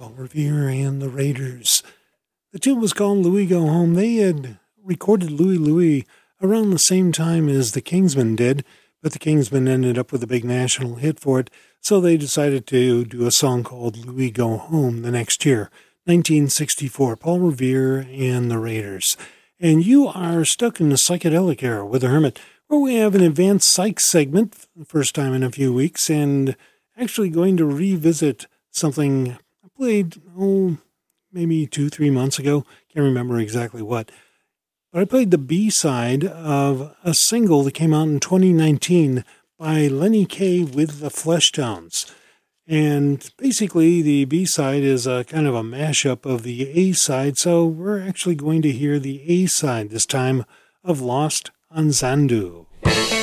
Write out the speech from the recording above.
Paul Revere and the Raiders. The tune was called Louie Go Home. They had recorded Louie Louie around the same time as the Kingsmen did, but the Kingsmen ended up with a big national hit for it, so they decided to do a song called Louie Go Home the next year, 1964, Paul Revere and the Raiders. And you are stuck in the psychedelic era with the Hermit, where we have an advanced psych segment, the first time in a few weeks, and actually going to revisit something I played, maybe 2-3 months ago. Can't remember exactly what. But I played the B-side of a single that came out in 2019 by Lenny Kaye with the Fleshtones. And basically, the B-side is a kind of a mashup of the A-side, so we're actually going to hear the A-side this time of Lost on Xanadu.